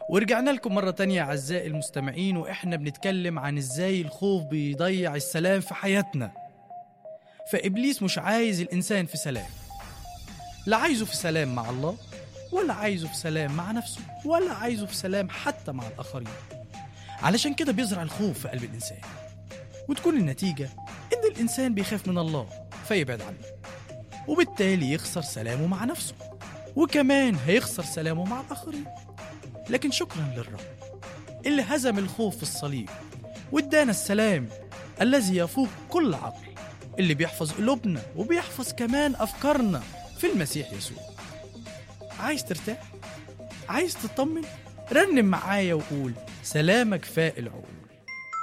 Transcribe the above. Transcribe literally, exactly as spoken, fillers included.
ورجعنا لكم مرة تانية أعزائي المستمعين، وإحنا بنتكلم عن إزاي الخوف بيضيع السلام في حياتنا. فإبليس مش عايز الإنسان في سلام، لا عايزه في سلام مع الله، ولا عايزه في سلام مع نفسه، ولا عايزه في سلام حتى مع الآخرين. علشان كده بيزرع الخوف في قلب الإنسان، وتكون النتيجة إن الإنسان بيخاف من الله فيبعد عنه، وبالتالي يخسر سلامه مع نفسه، وكمان هيخسر سلامه مع الآخرين. لكن شكرا للرب اللي هزم الخوف في الصليب وادانا السلام الذي يفوق كل عقل، اللي بيحفظ قلوبنا وبيحفظ كمان أفكارنا في المسيح يسوع. عايز ترتاح؟ عايز تطمن؟ رنم معايا وقول: سلامك فاق العقول.